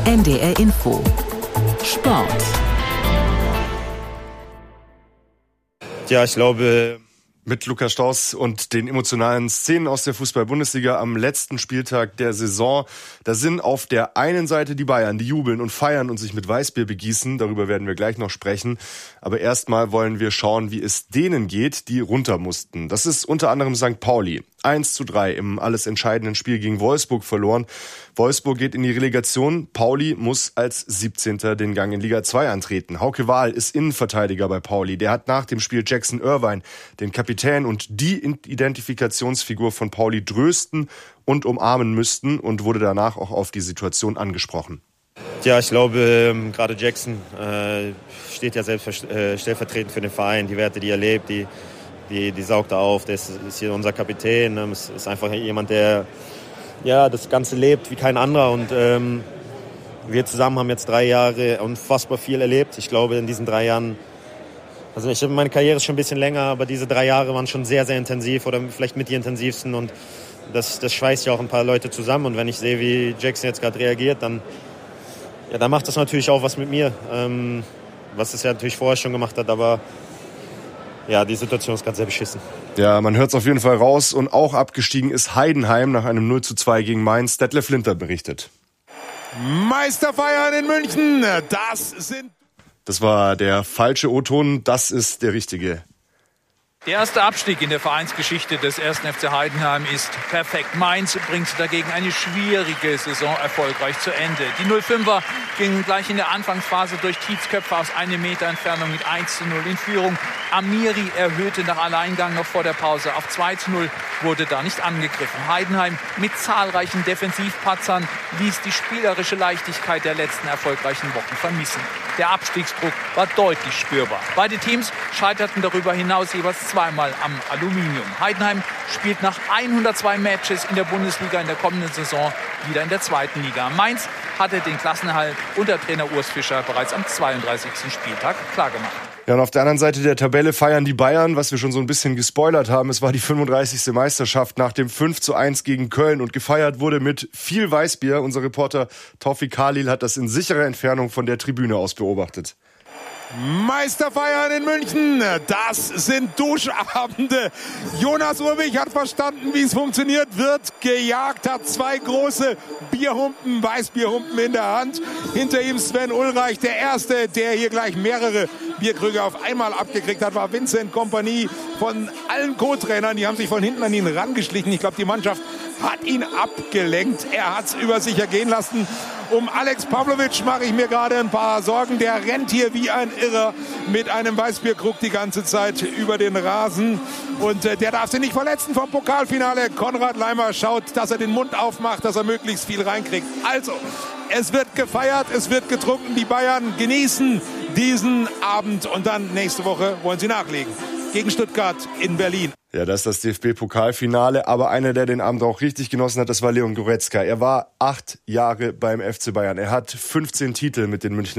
NDR Info Sport. Ja, ich glaube, mit Lukas Strauß und den emotionalen Szenen aus der Fußball-Bundesliga am letzten Spieltag der Saison, da sind auf der einen Seite die Bayern, die jubeln und feiern und sich mit Weißbier begießen. Darüber werden wir gleich noch sprechen. Aber erstmal wollen wir schauen, wie es denen geht, die runter mussten. Das ist unter anderem St. Pauli. 1:3 im alles entscheidenden Spiel gegen Wolfsburg verloren. Wolfsburg geht in die Relegation. Pauli muss als 17. den Gang in Liga 2 antreten. Hauke Wahl ist Innenverteidiger bei Pauli. Der hat nach dem Spiel Jackson Irvine, den Kapitän und die Identifikationsfigur von Pauli, trösten und umarmen müssten und wurde danach auch auf die Situation angesprochen. Ja, ich glaube, gerade Jackson steht ja stellvertretend für den Verein. Die Werte, die er lebt, die saugt er auf. Der ist hier unser Kapitän. Es ist einfach jemand, der das Ganze lebt wie kein anderer. Und wir zusammen haben jetzt 3 Jahre unfassbar viel erlebt. Ich glaube, in diesen 3 Jahren, meine Karriere ist schon ein bisschen länger, aber diese 3 Jahre waren schon sehr, sehr intensiv oder vielleicht mit die intensivsten. Und das schweißt ja auch ein paar Leute zusammen. Und wenn ich sehe, wie Jackson jetzt gerade reagiert, dann macht das natürlich auch was mit mir. Was es ja natürlich vorher schon gemacht hat, aber ja, die Situation ist gerade sehr beschissen. Ja, man hört es auf jeden Fall raus. Und auch abgestiegen ist Heidenheim nach einem 0:2 gegen Mainz. Detlef Linter berichtet. Meisterfeiern in München, Das war der falsche O-Ton, das ist der richtige. Der erste Abstieg in der Vereinsgeschichte des 1. FC Heidenheim ist perfekt. Mainz bringt dagegen eine schwierige Saison erfolgreich zu Ende. Die 05er gingen gleich in der Anfangsphase durch Tietzköpfe aus 1 Meter Entfernung mit 1:0 in Führung. Amiri erhöhte nach Alleingang noch vor der Pause auf 2:0, wurde da nicht angegriffen. Heidenheim mit zahlreichen Defensivpatzern ließ die spielerische Leichtigkeit der letzten erfolgreichen Wochen vermissen. Der Abstiegsdruck war deutlich spürbar. Beide Teams scheiterten darüber hinaus jeweils zweimal am Aluminium. Heidenheim spielt nach 102 Matches in der Bundesliga in der kommenden Saison wieder in der 2. Liga. Mainz hatte den Klassenerhalt unter Trainer Urs Fischer bereits am 32. Spieltag klargemacht. Ja, und auf der anderen Seite der Tabelle feiern die Bayern, was wir schon so ein bisschen gespoilert haben. Es war die 35. Meisterschaft nach dem 5:1 gegen Köln und gefeiert wurde mit viel Weißbier. Unser Reporter Tawfik Khalil hat das in sicherer Entfernung von der Tribüne aus beobachtet. Meisterfeiern in München, das sind Duschabende. Jonas Urbich hat verstanden, wie es funktioniert, wird gejagt, hat 2 große Bierhumpen, Weißbierhumpen in der Hand. Hinter ihm Sven Ulreich, der Erste, der hier gleich mehrere Bierkrüge auf einmal abgekriegt hat, war Vincent Kompanie. Von allen Co-Trainern, die haben sich von hinten an ihn rangeschlichen. Ich glaube, die Mannschaft hat ihn abgelenkt. Er hat es über sich ergehen lassen. Um Alex Pavlovic mache ich mir gerade ein paar Sorgen. Der rennt hier wie ein Irrer mit einem Weißbierkrug die ganze Zeit über den Rasen. Und der darf sich nicht verletzen vom Pokalfinale. Konrad Leimer schaut, dass er den Mund aufmacht, dass er möglichst viel reinkriegt. Also, es wird gefeiert, es wird getrunken. Die Bayern genießen diesen Abend. Und dann nächste Woche wollen sie nachlegen. Gegen Stuttgart in Berlin. Ja, das ist das DFB-Pokalfinale, aber einer, der den Abend auch richtig genossen hat, das war Leon Goretzka. Er war 8 Jahre beim FC Bayern. Er hat 15 Titel mit den Münchner